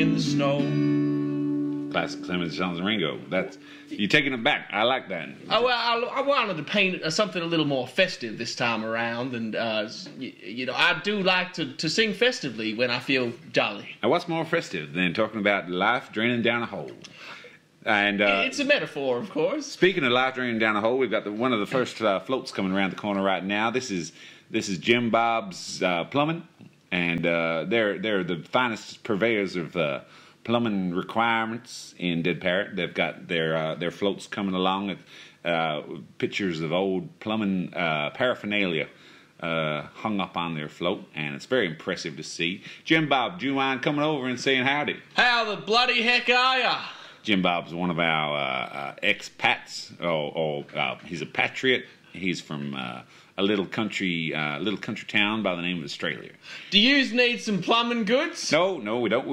in the snow. Classic Clemens, Jones, and Ringo. You're taking it back. I like that. Well, I wanted to paint something a little more festive this time around, and I do like to sing festively when I feel jolly. Now, what's more festive than talking about life draining down a hole? And It's a metaphor, of course. Speaking of life draining down a hole, we've got one of the first floats coming around the corner right now. This is Jim Bob's Plumbing, and they're the finest purveyors of plumbing requirements in Dead Parrot. They've got their floats coming along with pictures of old plumbing paraphernalia hung up on their float, and it's very impressive to see. Jim Bob, do you mind coming over and saying howdy? How the bloody heck are ya? Jim Bob's one of our expats. He's a patriot. He's from a little country town by the name of Australia. Do yous need some plumbing goods? No, we don't.